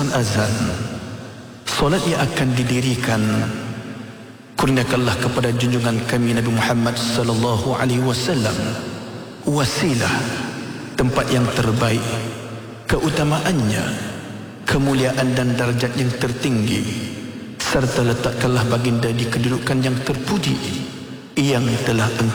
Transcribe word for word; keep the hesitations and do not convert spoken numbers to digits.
zaman azan, solat yang akan didirikan, kurniakanlah kepada junjungan kami Nabi Muhammad sallallahu alaihi wasallam wasilah, tempat yang terbaik, keutamaannya, kemuliaan dan darjat yang tertinggi, serta letakkanlah baginda di kedudukan yang terpuji yang telah engkau